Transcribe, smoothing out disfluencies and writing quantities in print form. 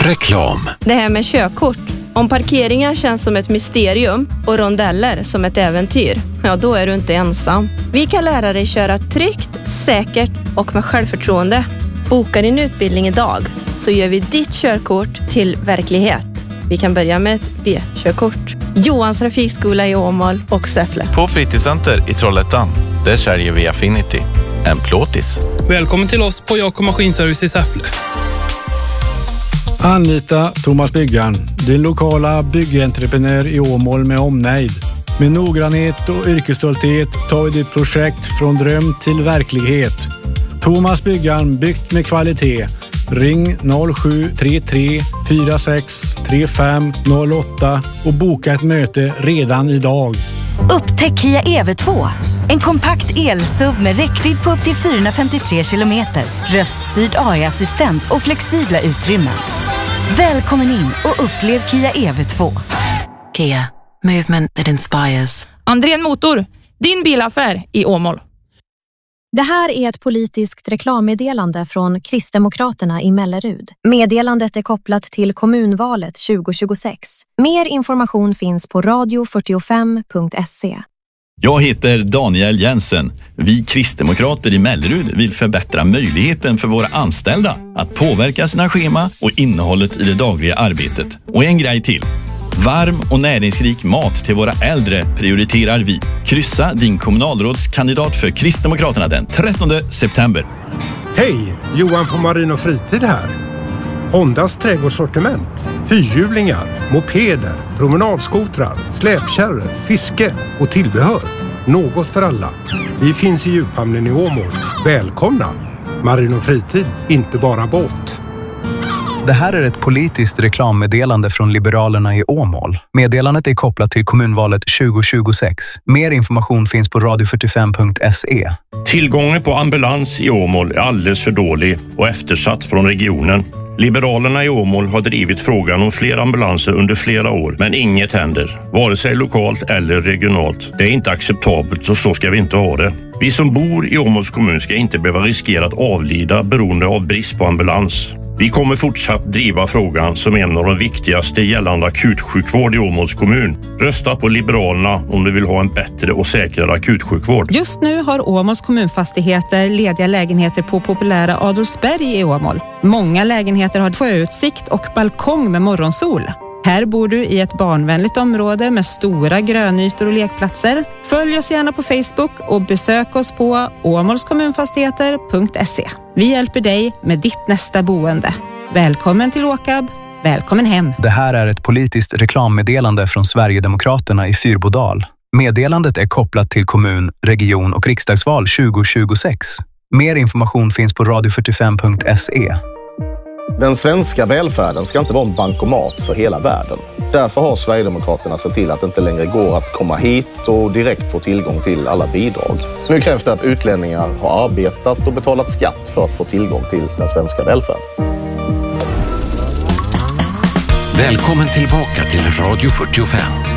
Reklam. Det här med körkort. Om parkeringar känns som ett mysterium och rondeller som ett äventyr, ja då är du inte ensam. Vi kan lära dig köra tryggt, säkert och med självförtroende. Boka din utbildning idag så gör vi ditt körkort till verklighet. Vi kan börja med ett B-körkort. Johans trafikskola i Åmål och Säffle. På Fritidscenter i Trollhättan, där säljer vi Affinity. En plåtis. Välkommen till oss på Jakob Maskinservice i Säffle. Anlita Thomas Byggaren, din lokala byggentreprenör i Åmål med omnejd. Med noggrannhet och yrkesstolthet tar vi ditt projekt från dröm till verklighet. Thomas Byggaren, byggt med kvalitet. Ring 0733 46 35 08 och boka ett möte redan idag. Upptäck Kia EV2. En kompakt el-SUV med räckvidd på upp till 453 kilometer, röststyrd AI-assistent och flexibla utrymmen. Välkommen in och upplev Kia EV2. Kia, movement that inspires. Andrén Motor, din bilaffär i Åmål. Det här är ett politiskt reklammeddelande från Kristdemokraterna i Mellerud. Meddelandet är kopplat till kommunvalet 2026. Mer information finns på radio45.se. Jag heter Daniel Jensen. Vi kristdemokrater i Mellerud vill förbättra möjligheten för våra anställda att påverka sina schema och innehållet i det dagliga arbetet. Och en grej till. Varm och näringsrik mat till våra äldre prioriterar vi. Kryssa din kommunalrådskandidat för Kristdemokraterna den 13 september. Hej, Johan på Marin och Fritid här. Hondas trädgårdssortiment, fyrhjulingar, mopeder, promenadskotrar, släpkärror, fiske och tillbehör. Något för alla. Vi finns i djuphamnen i Åmål. Välkomna! Marin och Fritid, inte bara båt. Det här är ett politiskt reklammeddelande från Liberalerna i Åmål. Meddelandet är kopplat till kommunvalet 2026. Mer information finns på radio45.se. Tillgången på ambulans i Åmål är alldeles för dålig och eftersatt från regionen. Liberalerna i Åmål har drivit frågan om fler ambulanser under flera år, men inget händer. Vare sig lokalt eller regionalt. Det är inte acceptabelt och så ska vi inte ha det. Vi som bor i Åmåls kommun ska inte behöva riskera att avlida beroende av brist på ambulans. Vi kommer fortsatt driva frågan som en av de viktigaste gällande akutsjukvård i Åmåls kommun. Rösta på Liberalerna om du vill ha en bättre och säkrare akutsjukvård. Just nu har Åmåls kommunfastigheter lediga lägenheter på populära Adolfsberg i Åmål. Många lägenheter har sjöutsikt och balkong med morgonsol. Här bor du i ett barnvänligt område med stora grönytor och lekplatser. Följ oss gärna på Facebook och besök oss på åmålskommunfastigheter.se. Vi hjälper dig med ditt nästa boende. Välkommen till Åkab. Välkommen hem. Det här är ett politiskt reklammeddelande från Sverigedemokraterna i Fyrbodal. Meddelandet är kopplat till kommun-, region- och riksdagsval 2026. Mer information finns på radio45.se. Den svenska välfärden ska inte vara en bankomat för hela världen. Därför har Sverigedemokraterna sett till att det inte längre går att komma hit och direkt få tillgång till alla bidrag. Nu krävs det att utlänningar har arbetat och betalat skatt för att få tillgång till den svenska välfärden. Välkommen tillbaka till Radio 45.